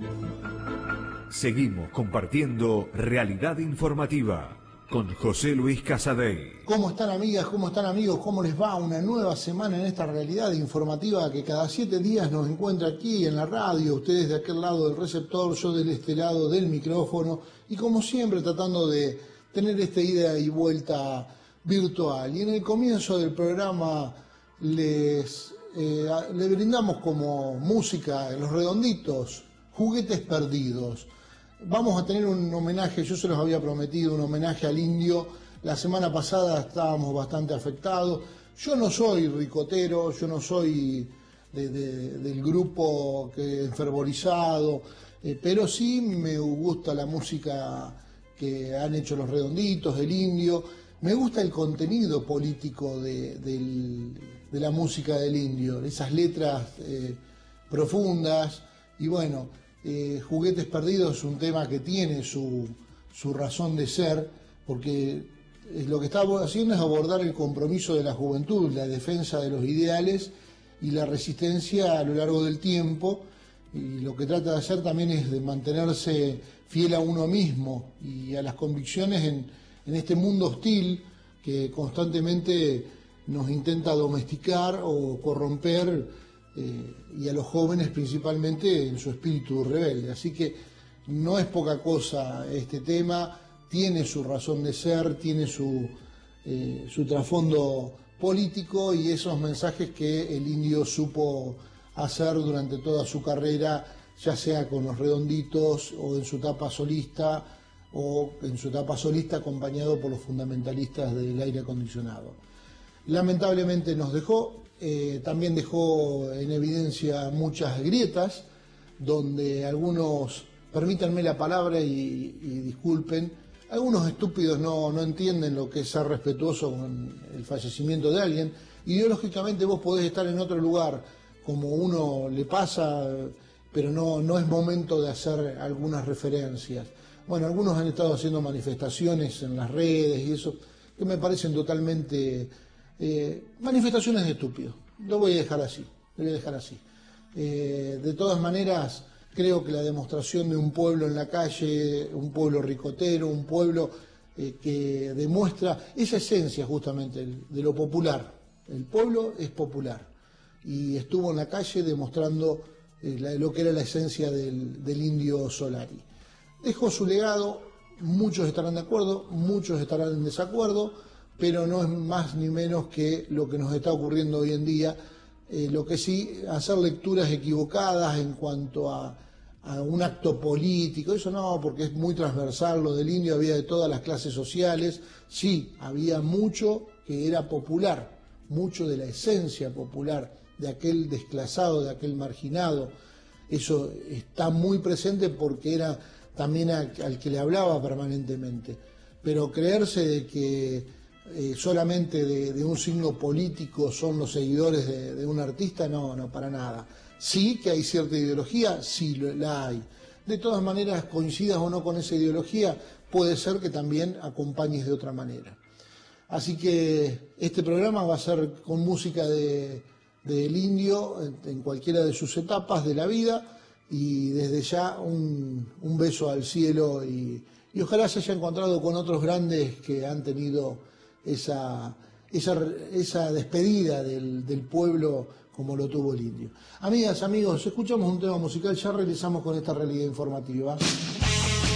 Seguimos compartiendo Realidad Informativa con José Luis Casadei. ¿Cómo están amigas? ¿Cómo están amigos? ¿Cómo les va? Una nueva semana en esta Realidad Informativa que cada 7 días nos encuentra aquí en la radio, ustedes de aquel lado del receptor, yo de este lado del micrófono, y como siempre tratando de tener esta ida y vuelta virtual. Y en el comienzo del programa le brindamos como música Los Redonditos, Juguetes Perdidos. Vamos a tener un homenaje, yo se los había prometido, un homenaje al indio. La semana pasada estábamos bastante afectados. Yo no soy ricotero, yo no soy del grupo que enfervorizado, pero sí me gusta la música que han hecho Los Redonditos, del indio. Me gusta el contenido político de la música del indio, esas letras profundas. Y bueno, Juguetes Perdidos es un tema que tiene su razón de ser, porque lo que está haciendo es abordar el compromiso de la juventud, la defensa de los ideales y la resistencia a lo largo del tiempo, y lo que trata de hacer también es de mantenerse fiel a uno mismo y a las convicciones en este mundo hostil que constantemente nos intenta domesticar o corromper, y a los jóvenes principalmente en su espíritu rebelde. Así que no es poca cosa este tema, tiene su razón de ser, tiene su trasfondo político y esos mensajes que el indio supo hacer durante toda su carrera, ya sea con Los Redonditos o en su etapa solista acompañado por los fundamentalistas del aire acondicionado. Lamentablemente nos dejó. También dejó en evidencia muchas grietas, donde algunos, permítanme la palabra y disculpen, algunos estúpidos no entienden lo que es ser respetuoso con el fallecimiento de alguien. Ideológicamente vos podés estar en otro lugar, como uno le pasa, pero no es momento de hacer algunas referencias. Bueno, algunos han estado haciendo manifestaciones en las redes y eso, que me parecen totalmente... manifestaciones de estúpidos. Lo voy a dejar así. De todas maneras, creo que la demostración de un pueblo en la calle, un pueblo ricotero, un pueblo que demuestra esa esencia justamente de lo popular. El pueblo es popular y estuvo en la calle demostrando lo que era la esencia del indio Solari. Dejó su legado, muchos estarán de acuerdo, muchos estarán en desacuerdo, pero no es más ni menos que lo que nos está ocurriendo hoy en día. Lo que sí, hacer lecturas equivocadas en cuanto a un acto político, eso no, porque es muy transversal. Lo del indio había de todas las clases sociales, sí, había mucho que era popular, mucho de la esencia popular, de aquel desclasado, de aquel marginado. Eso está muy presente porque era también al que le hablaba permanentemente. Pero creerse de que solamente de un signo político son los seguidores de un artista, no, para nada. Sí que hay cierta ideología, sí la hay. De todas maneras, coincidas o no con esa ideología, puede ser que también acompañes de otra manera. Así que este programa va a ser con música del indio en cualquiera de sus etapas de la vida, y desde ya un beso al cielo y ojalá se haya encontrado con otros grandes que han tenido esa despedida del pueblo como lo tuvo el indio. Amigas, amigos, escuchamos un tema musical, ya regresamos con esta Realidad Informativa.